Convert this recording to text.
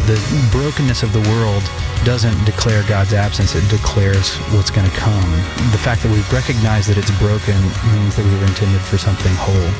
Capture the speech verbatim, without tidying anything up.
The brokenness of the world doesn't declare God's absence, it declares what's going to come. The fact that we recognize that it's broken means that we were intended for something whole.